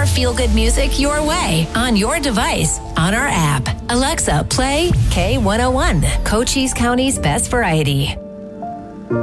more feel-good music your way on your device, on our app. Alexa, play K101, Cochise County's best variety.